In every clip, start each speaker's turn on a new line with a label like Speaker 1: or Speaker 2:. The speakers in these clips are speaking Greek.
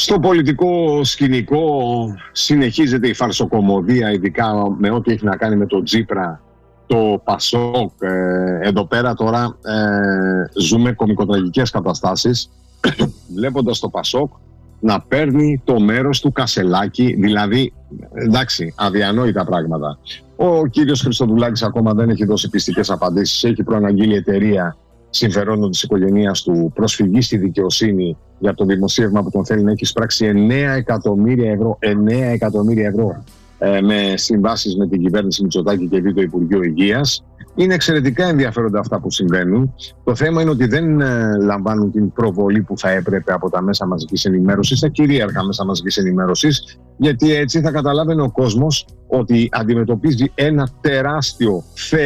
Speaker 1: Στο πολιτικό σκηνικό συνεχίζεται η φαρσοκομωδία, ειδικά με ό,τι έχει να κάνει με το Τσίπρα, το Πασόκ. Εδώ πέρα τώρα ζούμε κωμικοτραγικές καταστάσεις, βλέποντας το Πασόκ να παίρνει το μέρος του Κασελάκη, δηλαδή, εντάξει, αδιανόητα πράγματα. Ο κύριος Χριστοδουλάκης ακόμα δεν έχει δώσει πιστικές απαντήσεις, έχει προαναγγείλει εταιρεία συμφερόντων της οικογένειας του προσφυγή στη δικαιοσύνη για το δημοσίευμα που τον θέλει να έχει εισπράξει 9 εκατομμύρια ευρώ με συμβάσεις με την κυβέρνηση Μητσοτάκη και δει το Υπουργείο Υγείας. Είναι εξαιρετικά ενδιαφέροντα αυτά που συμβαίνουν. Το θέμα είναι ότι δεν λαμβάνουν την προβολή που θα έπρεπε από τα μέσα μαζικής ενημέρωσης, τα κυρίαρχα μέσα μαζικής ενημέρωσης, γιατί έτσι θα καταλάβαινε ο κόσμος ότι αντιμετωπίζει ένα τεράστιο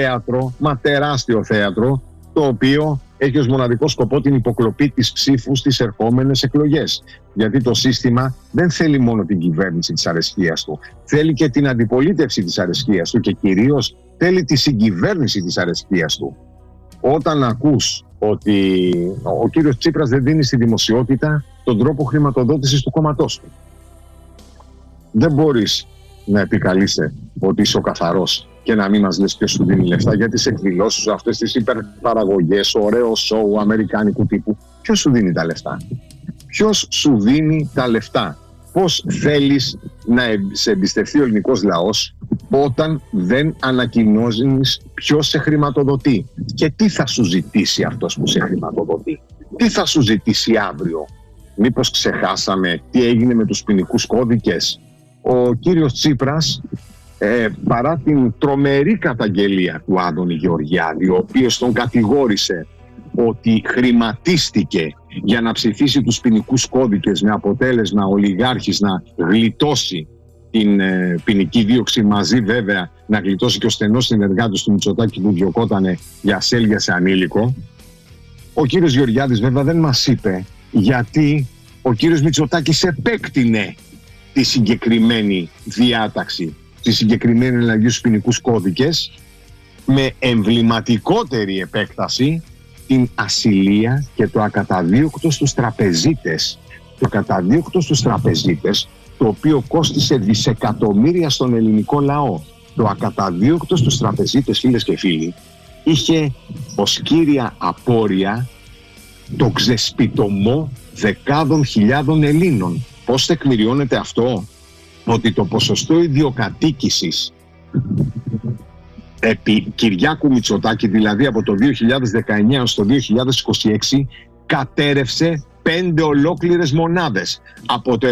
Speaker 1: θέατρο, το οποίο έχει ως μοναδικό σκοπό την υποκλοπή της ψήφου στις ερχόμενες εκλογές. Γιατί το σύστημα δεν θέλει μόνο την κυβέρνηση της αρεσκίας του, θέλει και την αντιπολίτευση της αρεσκίας του και κυρίως θέλει τη συγκυβέρνηση της αρεσκίας του. Όταν ακούς ότι ο κύριος Τσίπρας δεν δίνει στη δημοσιότητα τον τρόπο χρηματοδότησης του κόμματός του, δεν μπορείς να επικαλείσαι ότι είσαι ο καθαρός και να μην μας λες ποιος σου δίνει λεφτά για τις εκδηλώσεις, αυτές τις υπερπαραγωγές, ωραίο σοου αμερικάνικου τύπου. Ποιος σου δίνει τα λεφτά? Ποιος σου δίνει τα λεφτά? Πώς θέλεις να σε εμπιστευτεί ο ελληνικός λαός όταν δεν ανακοινώσεις ποιος σε χρηματοδοτεί? Και τι θα σου ζητήσει αυτός που σε χρηματοδοτεί? Τι θα σου ζητήσει αύριο? Μήπως ξεχάσαμε τι έγινε με τους ποινικούς κώδικες? Ο κύριος Τσίπρας, παρά την τρομερή καταγγελία του Άδωνη Γεωργιάδη, ο οποίος τον κατηγόρησε ότι χρηματίστηκε για να ψηφίσει τους ποινικούς κώδικες, με αποτέλεσμα ο ολιγάρχης να γλιτώσει την ποινική δίωξη, μαζί βέβαια να γλιτώσει και ο στενός συνεργάτης του Μητσοτάκη που διωκότανε για ασέλγεια σε ανήλικο. Ο κύριος Γεωργιάδης βέβαια δεν μας είπε γιατί ο κύριος Μητσοτάκης επέκτηνε τη συγκεκριμένη διάταξη, τη συγκεκριμένη αλλαγή στους ποινικούς κώδικες, με εμβληματικότερη επέκταση την ασυλία και το ακαταδίωκτο στους τραπεζίτες. Το ακαταδίωκτο στους τραπεζίτες, το οποίο κόστισε δισεκατομμύρια στον ελληνικό λαό. Το ακαταδίωκτο στους τραπεζίτες, φίλες και φίλοι, είχε ως κύρια απόρρια το ξεσπιτωμό δεκάδων χιλιάδων Ελλήνων. Πώς τεκμηριώνεται αυτό? Ότι το ποσοστό ιδιοκατοίκησης επί Κυριάκου Μητσοτάκη, δηλαδή από το 2019 στο 2026, κατέρευσε 5 ολόκληρες μονάδες. Από το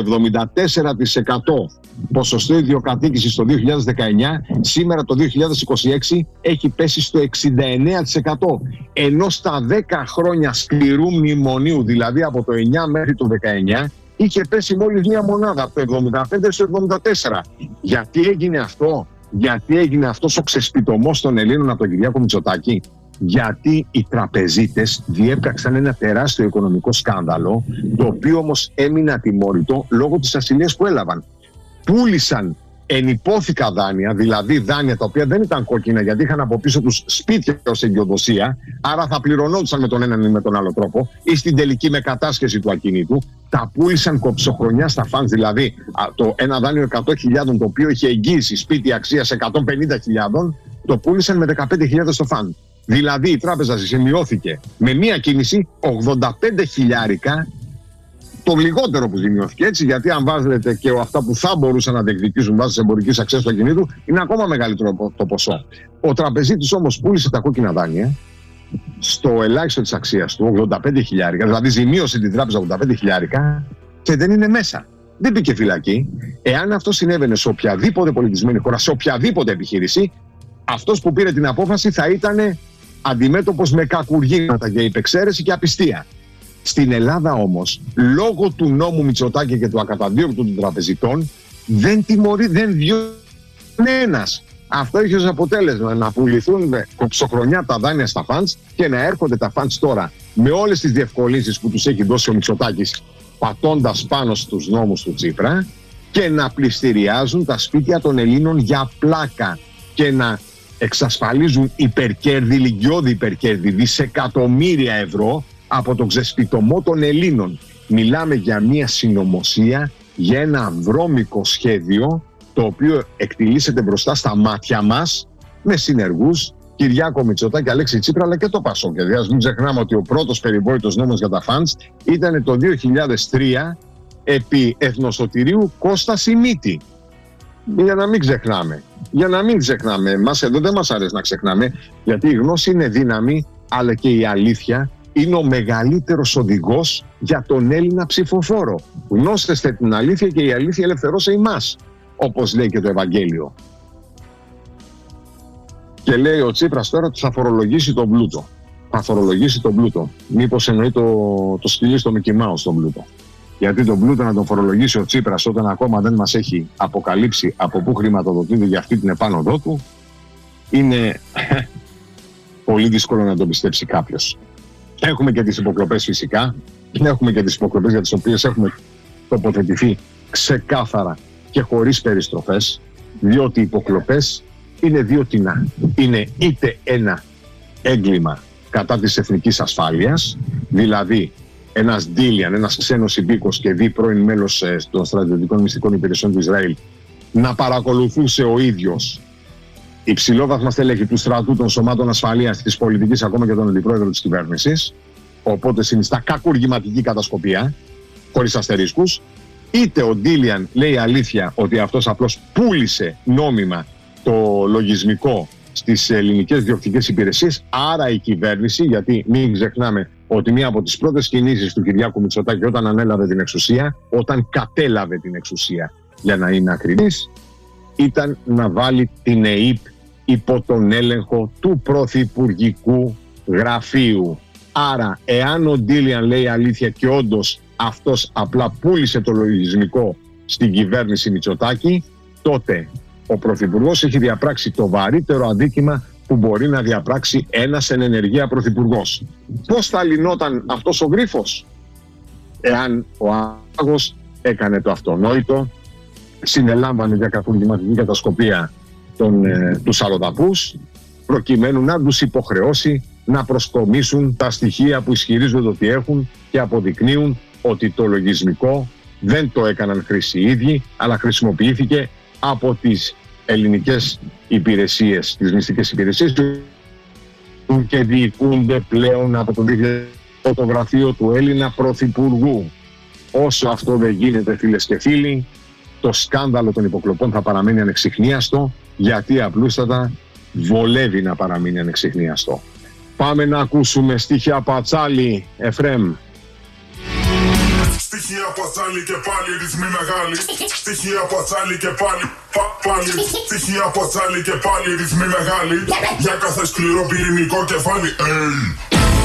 Speaker 1: 74% ποσοστό ιδιοκατοίκησης το 2019, σήμερα το 2026 έχει πέσει στο 69%. Ενώ στα 10 χρόνια σκληρού μνημονίου, δηλαδή από το 9 μέχρι το 19, είχε πέσει μόλις μία μονάδα, από το 75 στο 74. Γιατί έγινε αυτό? Γιατί έγινε αυτός ο ξεσπιτωμός των Ελλήνων από τον Κυριάκο Μητσοτάκη? Γιατί οι τραπεζίτες διέπραξαν ένα τεράστιο οικονομικό σκάνδαλο, το οποίο όμως έμεινε ατιμόρυτο λόγω της ασυλίας που έλαβαν. Πούλησαν ενυπόθηκα δάνεια, δηλαδή δάνεια τα οποία δεν ήταν κόκκινα γιατί είχαν από πίσω τους σπίτια ως εγκυοδοσία, άρα θα πληρωνόντουσαν με τον έναν ή με τον άλλο τρόπο, ή στην τελική με κατάσχεση του ακινήτου. Τα πούλησαν κοψοχρονιά στα φαντς, δηλαδή ένα δάνειο 100.000 το οποίο είχε εγγύηση σπίτι αξίας 150.000, το πούλησαν με 15.000 στο φαντ. Δηλαδή η τράπεζα ζημιώθηκε με μία κίνηση 85 χιλιάρικα, το λιγότερο που ζημιώθηκε, έτσι, γιατί αν βάζετε και αυτά που θα μπορούσαν να διεκδικήσουν βάσει της εμπορικής αξίας του ακινήτου, είναι ακόμα μεγαλύτερο το ποσό. Ο τραπεζίτης όμως πούλησε τα κόκκινα δάνεια στο ελάχιστο της αξίας του, 85 χιλιάρικα, δηλαδή ζημίωσε την τράπεζα 85 χιλιάρικα και δεν είναι μέσα. Δεν μπήκε φυλακή. Εάν αυτό συνέβαινε σε οποιαδήποτε πολιτισμένη χώρα, σε οποιαδήποτε επιχείρηση, αυτός που πήρε την απόφαση θα ήταν αντιμέτωπος με κακουργήματα για υπεξαίρεση και απιστία. Στην Ελλάδα όμως, λόγω του νόμου Μητσοτάκη και του ακαταδίωκτου των τραπεζιτών, δεν τιμωρεί, δεν διώχνει κανένας. Αυτό είχε ως αποτέλεσμα να πουληθούν κοψοχρονιά τα δάνεια στα φαντς και να έρχονται τα φαντς τώρα με όλες τις διευκολύνσεις που τους έχει δώσει ο Μητσοτάκης, πατώντας πάνω στους νόμους του Τσίπρα, και να πληστηριάζουν τα σπίτια των Ελλήνων για πλάκα και να εξασφαλίζουν υπερκέρδη, λυγκιώδη υπερκέρδη, δισεκατομμύρια ευρώ από τον ξεσπιτωμό των Ελλήνων. Μιλάμε για μια συνωμοσία, για ένα βρώμικο σχέδιο, το οποίο εκτιλήσεται μπροστά στα μάτια μας με συνεργούς Κυριάκο Μητσοτάκη, Αλέξη Τσίπρα, αλλά και το Πασόκ. Γιατί ας μην ξεχνάμε ότι ο πρώτος περιβόητος νόμος για τα φαντς ήταν το 2003 επί εθνοσωτηρίου Κώστα Σιμίτη. Για να μην ξεχνάμε. Μας εδώ δεν μας αρέσει να ξεχνάμε, γιατί η γνώση είναι δύναμη, αλλά και η αλήθεια είναι ο μεγαλύτερος οδηγός για τον Έλληνα ψηφοφόρο. Γνώστεστε την αλήθεια και η αλήθεια ελευθερώσε ημάς, όπως λέει και το Ευαγγέλιο. Και λέει ο Τσίπρας τώρα ότι θα φορολογήσει τον πλούτο. Θα φορολογήσει τον πλούτο. Μήπως εννοεί το σκυλί στο Μικι Μάους τον πλούτο. Γιατί τον πλούτο να τον φορολογήσει ο Τσίπρας όταν ακόμα δεν μας έχει αποκαλύψει από πού χρηματοδοτείται για αυτή την επάνωδό του, είναι πολύ δύσκολο να τον πιστέψει κάποιος. Έχουμε και τις υποκλοπές φυσικά. Έχουμε και τις υποκλοπές για τις οποίες έχουμε τοποθετηθεί ξεκάθαρα και χωρίς περιστροφές, διότι οι υποκλοπές είναι δύο τινά. Είναι είτε ένα έγκλημα κατά της εθνικής ασφάλειας, δηλαδή ένας Ντίλιαν, ένας ξένος υπήκος και δι πρώην μέλος των στρατιωτικών μυστικών υπηρεσιών του Ισραήλ, να παρακολουθούσε ο ίδιος υψηλόβαθμα στελέχη του στρατού, των σωμάτων ασφαλείας, της πολιτικής, ακόμα και τον αντιπρόεδρο της κυβέρνησης, οπότε συνιστά κακουργηματική κατασκοπία, χωρίς αστερίσκους, είτε ο Ντίλιαν λέει αλήθεια ότι αυτός απλώς πούλησε νόμιμα το λογισμικό στις ελληνικές διοκτικές υπηρεσίες, άρα η κυβέρνηση, γιατί μην ξεχνάμε ότι μία από τις πρώτες κινήσεις του Κυριάκου Μητσοτάκη όταν ανέλαβε την εξουσία, όταν κατέλαβε την εξουσία για να είναι ακριβής, ήταν να βάλει την ΕΥΠ υπό τον έλεγχο του Πρωθυπουργικού Γραφείου. Άρα, εάν ο Ντίλιαν λέει αλήθεια και όντως αυτός απλά πούλησε το λογισμικό στην κυβέρνηση Μητσοτάκη, τότε ο Πρωθυπουργός έχει διαπράξει το βαρύτερο αδίκημα που μπορεί να διαπράξει ένας εν ενεργεία Πρωθυπουργός. Πώς θα λυνόταν αυτός ο γρίφος? Εάν ο Άγος έκανε το αυτονόητο, συνελάμβανε για κακουργηματική κατασκοπία τους αλλοδαπούς, προκειμένου να τους υποχρεώσει να προσκομίσουν τα στοιχεία που ισχυρίζονται ότι έχουν και αποδεικνύουν ότι το λογισμικό δεν το έκαναν χρήση οι ίδιοι, αλλά χρησιμοποιήθηκε από τις ελληνικές υπηρεσίες, τις μυστικές υπηρεσίες, και διοικούνται πλέον από το γραφείο του Έλληνα Πρωθυπουργού. Όσο αυτό δεν γίνεται, φίλες και φίλοι, το σκάνδαλο των υποκλοπών θα παραμένει ανεξιχνίαστο, γιατί απλούστατα βολεύει να παραμείνει ανεξιχνίαστο. Πάμε να ακούσουμε στοιχεία Πατσάλη, Εφρέμ.
Speaker 2: Στοιχεία Πατσάλη και πάλι ρυθμοί μεγάλοι. Στοιχεία Πατσάλη και πάλι Στοιχεία Πατσάλη και πάλι ρυθμοί μεγάλοι. Για κάθε σκληρό πυρηνικό κεφάλι.